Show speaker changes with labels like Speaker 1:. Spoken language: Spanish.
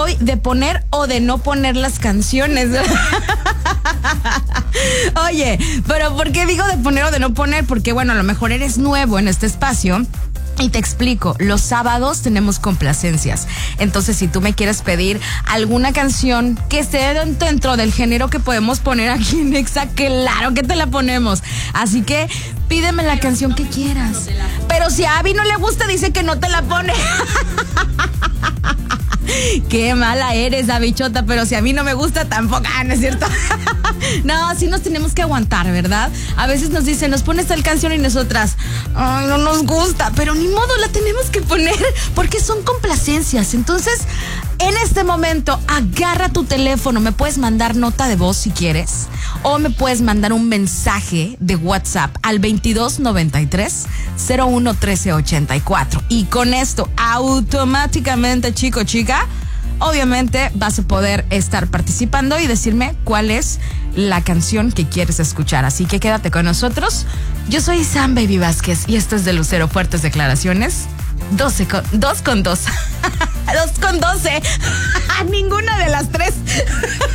Speaker 1: hoy de poner o de no poner las canciones. Oye, pero ¿por qué digo de poner o de no poner? Porque bueno, a lo mejor eres nuevo en este espacio. Y te explico, los sábados tenemos complacencias. Entonces, si tú me quieres pedir alguna canción que esté dentro del género que podemos poner aquí en Exa, claro que te la ponemos. Así que pídeme la canción que quieras. Pero si a Abby no le gusta, dice que no te la pone. Qué mala eres, Abichota, pero si a mí no me gusta tampoco, ¿no es cierto? No, sí nos tenemos que aguantar, ¿verdad? A veces nos dicen, nos pones tal canción y nosotras, ay, no nos gusta, pero ni modo, la tenemos que poner porque son complacencias. Entonces, en este momento, agarra tu teléfono, me puedes mandar nota de voz si quieres, o me puedes mandar un mensaje de WhatsApp al 2293 01 13 84. Y con esto, automáticamente, chica, obviamente vas a poder estar participando y decirme cuál es la canción que quieres escuchar. Así que quédate con nosotros. Yo soy Sam Baby Vázquez y esto es de Lucero Fuertes Declaraciones. 2 con 2. 2 con 12. Ninguna de las tres.